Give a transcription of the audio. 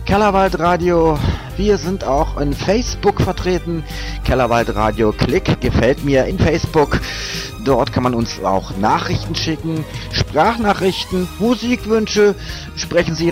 Kellerwaldradio. Wir sind auch in Facebook vertreten. Kellerwaldradio, Klick, gefällt mir in Facebook. Dort kann man uns auch Nachrichten schicken, Sprachnachrichten, Musikwünsche. Sprechen Sie